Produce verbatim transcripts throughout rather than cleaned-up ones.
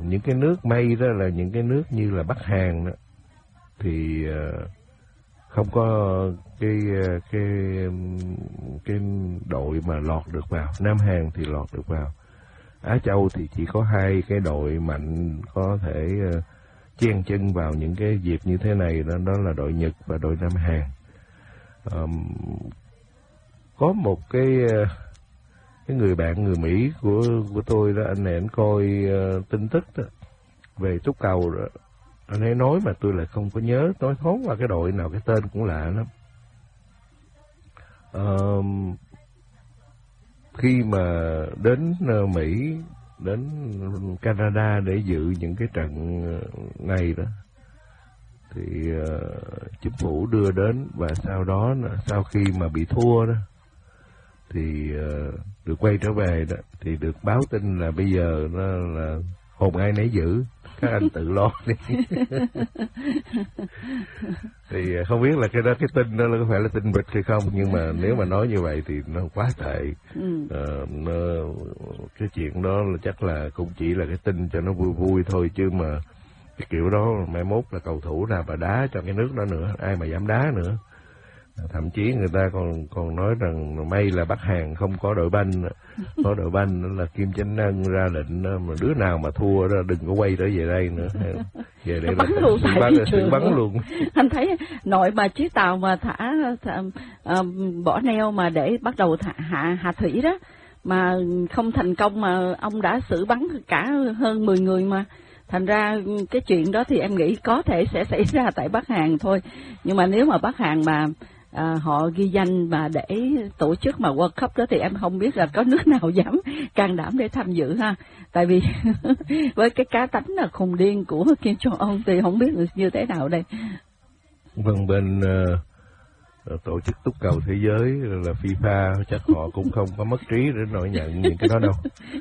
những cái nước May đó là những cái nước như là Bắc Hàn đó, thì uh, không có cái cái cái đội mà lọt được vào. Nam Hàn thì lọt được vào. Á Châu thì chỉ có hai cái đội mạnh có thể uh, chen chân vào những cái dịp như thế này, đó, đó là đội Nhật và đội Nam Hàn. Um, có một cái uh, cái người bạn người Mỹ của của tôi đó, anh này anh coi uh, tin tức đó, về túc cầu đó. Anh ấy nói mà tôi lại không có nhớ, nói thoáng qua cái đội nào, cái tên cũng lạ lắm. Uh, khi mà đến uh, Mỹ, đến Canada để dự những cái trận này đó, thì uh, chính phủ đưa đến, và sau đó sau khi mà bị thua đó thì uh, được quay trở về đó, thì được báo tin là bây giờ nó là hồn ai nấy giữ, các anh tự lo đi. Thì không biết là cái đó, cái tin đó là có phải là tin vịt hay không, nhưng mà nếu mà nói như vậy thì nó quá tệ. Ừ. Uh, nó, cái chuyện đó là chắc là cũng chỉ là cái tin cho nó vui vui thôi, chứ mà cái kiểu đó mai mốt là cầu thủ nào mà đá cho cái nước đó nữa, ai mà dám đá nữa. Thậm chí người ta còn còn nói rằng may là Bắc Hàn không có đội banh, có đội banh là Kim Chánh Ân ra lệnh mà đứa nào mà thua đó đừng có quay trở về đây nữa, về đây bắn là luôn sự bắn, sự bắn luôn. Anh thấy nội mà chiếc tàu mà thả, thả uh, bỏ neo mà để bắt đầu thả, hạ hạ thủy đó mà không thành công, mà ông đã xử bắn cả hơn mười người mà. Thành ra cái chuyện đó thì em nghĩ có thể sẽ xảy ra tại Bắc Hàn thôi. Nhưng mà nếu mà Bắc Hàn mà à, họ ghi danh mà để tổ chức mà World Cup đó thì em không biết là có nước nào dám can đảm để tham dự ha. Tại vì với cái cá tánh là khùng điên của Kim Jong-un thì không biết như thế nào đây. Vâng, bên uh, tổ chức túc cầu thế giới là FIFA chắc họ cũng không có mất trí để nội nhận những cái đó đâu.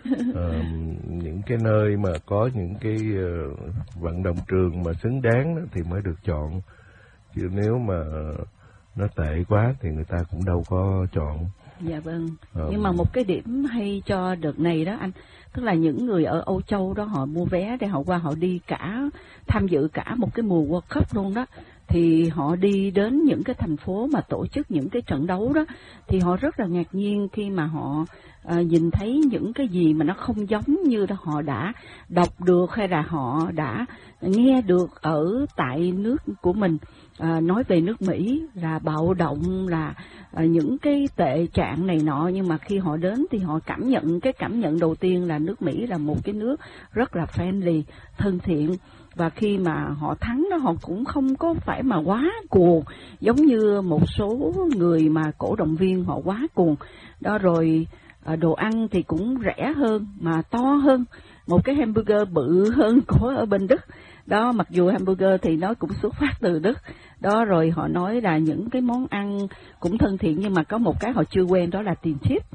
Uh, những cái nơi mà có những cái uh, vận động trường mà xứng đáng đó thì mới được chọn, chứ nếu mà uh, nó tệ quá thì người ta cũng đâu có chọn. Dạ vâng. Um, Nhưng mà một cái điểm hay cho đợt này đó anh, tức là những người ở Âu Châu đó họ mua vé để họ qua họ đi cả, tham dự cả một cái mùa World Cup luôn đó, thì họ đi đến những cái thành phố mà tổ chức những cái trận đấu đó, thì họ rất là ngạc nhiên khi mà họ à, nhìn thấy những cái gì mà nó không giống như là họ đã đọc được hay là họ đã nghe được ở tại nước của mình. À, nói về nước Mỹ là bạo động, là à, những cái tệ trạng này nọ, nhưng mà khi họ đến thì họ cảm nhận, cái cảm nhận đầu tiên là nước Mỹ là một cái nước rất là friendly, thân thiện. Và khi mà họ thắng đó, họ cũng không có phải mà quá cuồng giống như một số người mà cổ động viên họ quá cuồng đó. Rồi à, đồ ăn thì cũng rẻ hơn mà to hơn, một cái hamburger bự hơn của ở bên Đức đó, mặc dù hamburger thì nó cũng xuất phát từ Đức đó. Rồi họ nói là những cái món ăn cũng thân thiện, nhưng mà có một cái họ chưa quen, đó là tiền tip.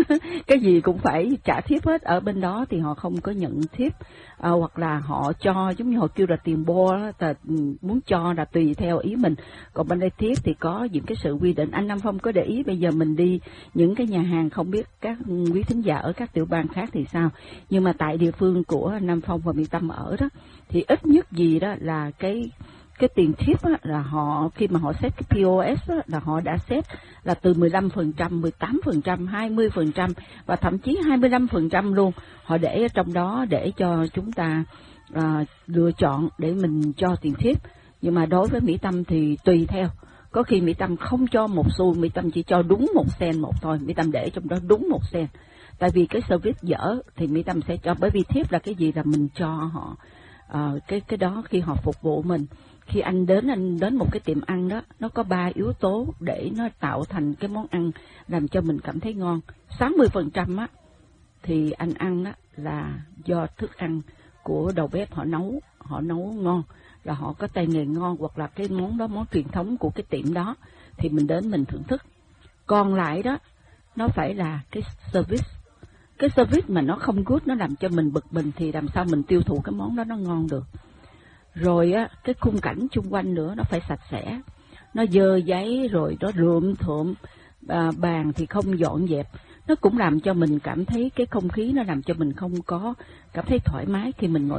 Cái gì cũng phải trả tip hết. Ở bên đó thì họ không có nhận tip, à, hoặc là họ cho giống như họ kêu là tiền bo đó, muốn cho là tùy theo ý mình. Còn bên đây tip thì có những cái sự quy định. Anh Nam Phong có để ý bây giờ mình đi những cái nhà hàng, không biết các quý thính giả ở các tiểu bang khác thì sao, nhưng mà tại địa phương của Nam Phong và Mỹ Tâm ở đó thì ít nhất gì đó là cái cái tiền tip á, là họ khi mà họ set cái pê ô ét á, là họ đã set là từ mười lăm phần trăm, mười tám phần trăm, hai mươi phần trăm và thậm chí hai mươi lăm phần trăm luôn. Họ để ở trong đó để cho chúng ta à, lựa chọn để mình cho tiền tip. Nhưng mà đối với Mỹ Tâm thì tùy theo. Có khi Mỹ Tâm không cho một xu, Mỹ Tâm chỉ cho đúng một sen một thôi, Mỹ Tâm để trong đó đúng một sen. Tại vì cái service dở thì Mỹ Tâm sẽ cho, bởi vì tip là cái gì là mình cho họ. À, cái cái đó khi họ phục vụ mình. Khi anh đến anh đến một cái tiệm ăn đó, nó có ba yếu tố để nó tạo thành cái món ăn làm cho mình cảm thấy ngon. sáu mươi phần trăm á thì anh ăn á là do thức ăn của đầu bếp họ nấu, họ nấu ngon, là họ có tay nghề ngon, hoặc là cái món đó món truyền thống của cái tiệm đó thì mình đến mình thưởng thức. Còn lại đó nó phải là cái service. Cái service mà nó không good, nó làm cho mình bực mình thì làm sao mình tiêu thụ cái món đó nó ngon được. Rồi á, cái khung cảnh chung quanh nữa nó phải sạch sẽ, nó dơ giấy rồi nó rượm thượm, à, bàn thì không dọn dẹp, nó cũng làm cho mình cảm thấy cái không khí, nó làm cho mình không có cảm thấy thoải mái khi mình ngồi